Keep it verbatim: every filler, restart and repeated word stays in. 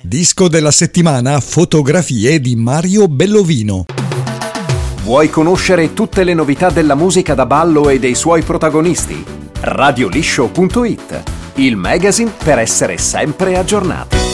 Disco della settimana, fotografie di Mario Bellovino. Vuoi conoscere tutte le novità della musica da ballo e dei suoi protagonisti? radio liscio punto it, il magazine per essere sempre aggiornati.